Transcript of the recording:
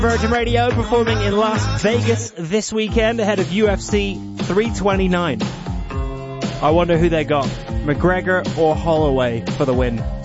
Virgin Radio performing in Las Vegas this weekend ahead of UFC 329. I wonder who they got, McGregor or Holloway for the win.